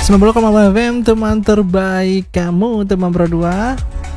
90,4 FM, teman terbaik kamu, teman berdua.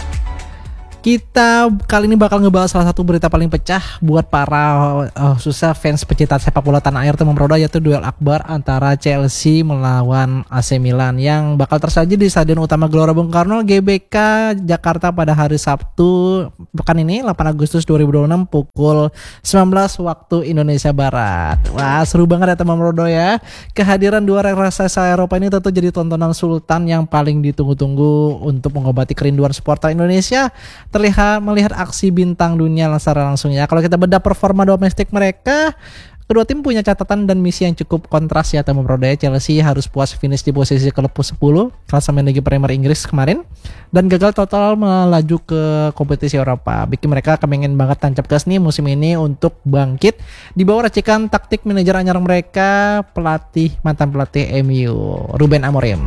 Kita kali ini bakal ngebahas salah satu berita paling pecah buat para susah fans pecinta sepak bola tanah air, teman berdua, yaitu duel akbar antara Chelsea melawan AC Milan yang bakal tersaji di Stadion Utama Gelora Bung Karno GBK Jakarta pada hari Sabtu pekan ini 8 Agustus 2026 pukul 19 waktu Indonesia Barat. Wah, seru banget ya teman berdua ya. Kehadiran dua raksasa Eropa ini tentu jadi tontonan sultan yang paling ditunggu-tunggu untuk mengobati kerinduan supporter Indonesia. Terlihat melihat aksi bintang dunia secara langsung ya. Kalau kita bedah performa domestik mereka, kedua tim punya catatan dan misi yang cukup kontras ya teman brodaya. Chelsea harus puas finish di posisi klub 10 klasemen Liga Premier Inggris kemarin dan gagal total melaju ke kompetisi Eropa. Bikin mereka kepengen banget tancap gas nih musim ini untuk bangkit di bawah racikan taktik manajer anyar mereka, mantan pelatih MU Ruben Amorim.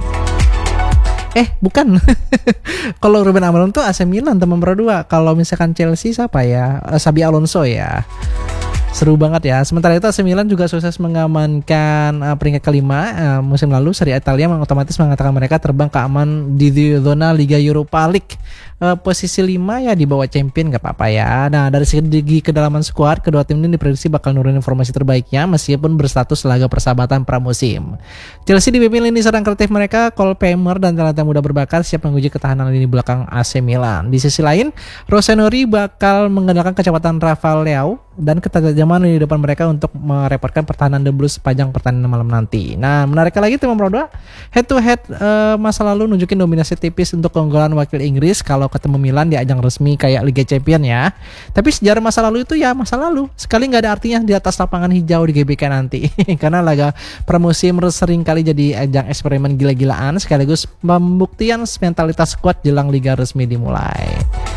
Bukan. Kalau Ruben Amorim tuh AC Milan teman berdua. Kalau misalkan Chelsea siapa ya? Xabi Alonso ya. Seru banget ya. Sementara itu AC Milan juga sukses mengamankan peringkat kelima musim lalu. Serie A Italia otomatis mengatakan mereka terbang ke aman di zona Liga Europa League. Posisi 5 ya di bawah champion, gak apa-apa ya. Nah, dari segi kedalaman skuad, kedua tim ini diprediksi bakal nurunin informasi terbaiknya meskipun berstatus laga persahabatan pramusim. Chelsea dipimpin lini serang kreatif mereka, Cole Palmer dan talenta muda berbakat siap menguji ketahanan lini belakang AC Milan. Di sisi lain, Rossoneri bakal mengandalkan kecepatan Rafael Leao dan ketajaman di depan mereka untuk merepotkan pertahanan The Blues sepanjang pertandingan malam nanti. Nah, menariknya lagi teman berdua, head to head masa lalu nunjukin dominasi tipis untuk keunggulan wakil Inggris kalau ketemu Milan di ajang resmi kayak Liga Champion ya. Tapi sejarah masa lalu itu ya masa lalu, sekali nggak ada artinya di atas lapangan hijau di GBK nanti. Karena laga pramusim sering kali jadi ajang eksperimen gila-gilaan sekaligus pembuktian mentalitas kuat jelang liga resmi dimulai.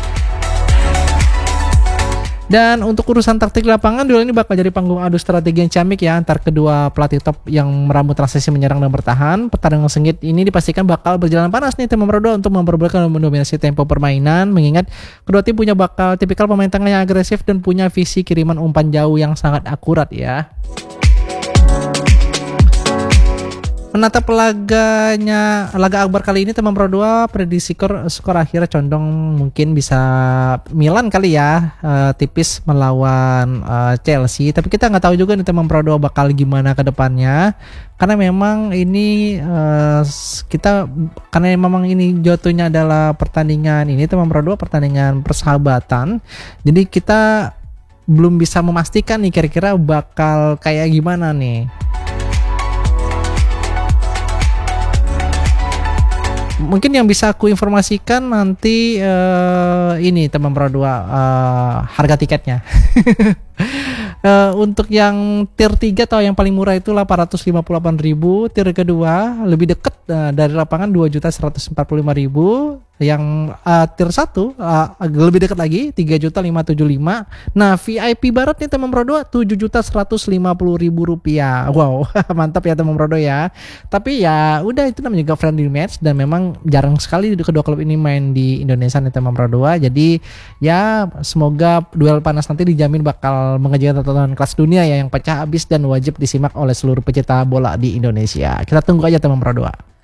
Dan untuk urusan taktik lapangan, duel ini bakal jadi panggung adu strategi yang ciamik ya antar kedua pelatih top yang meramu transisi menyerang dan bertahan. Pertandingan sengit ini dipastikan bakal berjalan panas nih teman berdua untuk memperbolehkan mendominasi tempo permainan, mengingat kedua tim punya bakal tipikal pemain tengah yang agresif dan punya visi kiriman umpan jauh yang sangat akurat ya. Menatap laga akbar kali ini teman berdua, prediksi skor akhir condong mungkin bisa Milan kali ya, tipis melawan Chelsea. Tapi kita nggak tahu juga nih teman berdua bakal gimana ke depannya, karena memang ini karena memang ini jatuhnya adalah pertandingan ini teman berdua, pertandingan persahabatan. Jadi kita belum bisa memastikan nih kira-kira bakal kayak gimana nih. Mungkin yang bisa aku informasikan nanti ini teman berdua, harga tiketnya. Untuk yang tier 3 atau yang paling murah itu 858.000, tier kedua lebih dekat dari lapangan 2.145.000, yang tier 1 lebih dekat lagi 3.575.000. Nah, VIP barat nih teman berdua 7.150.000 rupiah. Wow, mantap ya teman berdua ya. Tapi ya udah, itu namanya juga friendly match dan memang jarang sekali kedua klub ini main di Indonesia nih teman berdua. Jadi ya semoga duel panas nanti dijamin bakal mengejar tontonan kelas dunia ya, yang pecah abis dan wajib disimak oleh seluruh pecinta bola di Indonesia. Kita tunggu aja teman berdua.